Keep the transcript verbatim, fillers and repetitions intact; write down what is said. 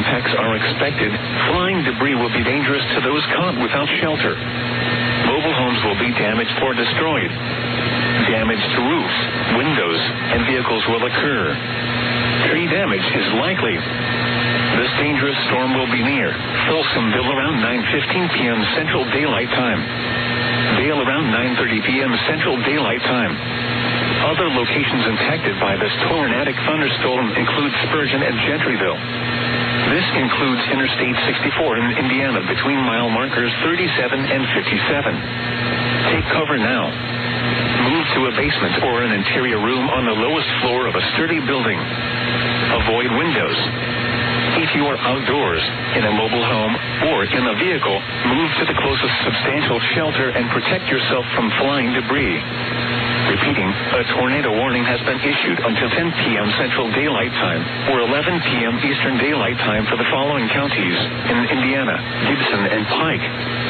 impacts are expected, flying debris will be dangerous to those caught without shelter. Mobile homes will be damaged or destroyed. Damage to roofs, windows, and vehicles will occur. Tree damage is likely. This dangerous storm will be near Folsomville around nine fifteen p.m. Central Daylight Time. Vail around nine thirty p.m. Central Daylight Time. Other locations impacted by this tornadic thunderstorm include Spurgeon and Gentryville. This includes Interstate sixty-four in Indiana between mile markers thirty-seven and fifty-seven. Take cover now. Move to a basement or an interior room on the lowest floor of a sturdy building. Avoid windows. If you are outdoors, in a mobile home, or in a vehicle, move to the closest substantial shelter and protect yourself from flying debris. Repeating, a tornado warning has been issued until ten p.m. Central Daylight Time or eleven p.m. Eastern Daylight Time for the following counties in Indiana: Gibson and Pike,